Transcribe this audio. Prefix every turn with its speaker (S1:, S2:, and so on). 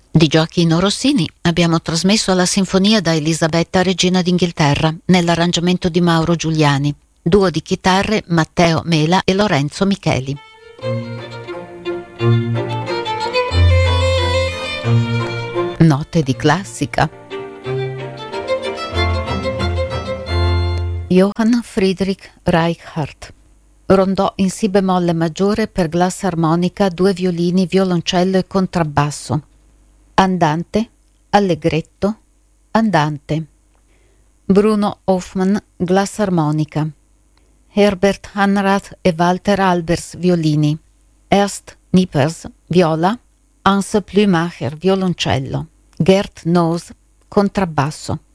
S1: Di Gioachino Rossini abbiamo trasmesso la sinfonia da Elisabetta, regina d'Inghilterra, nell'arrangiamento di Mauro Giuliani, duo di chitarre Matteo Mela e Lorenzo Micheli. Note di classica. Johann Friedrich Reichardt. Rondò in si bemolle maggiore per glassarmonica, 2 violini, violoncello e contrabbasso. Andante, allegretto, andante. Bruno Hoffmann, glassarmonica. Herbert Hanrath e Walter Albers, violini. Ernst Nippers, viola. Hans Plümacher, violoncello. Gert Noos, contrabbasso.